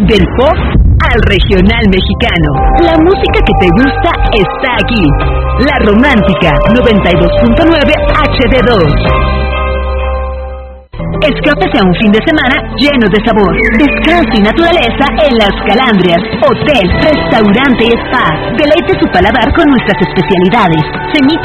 Del pop al regional mexicano. La música que te gusta está aquí. La Romántica 92.9 HD2. Escápese a un fin de semana lleno de sabor, descanso y naturaleza en Las Calandrias, hotel, restaurante y spa. Deleite su paladar con nuestras especialidades. Ceñita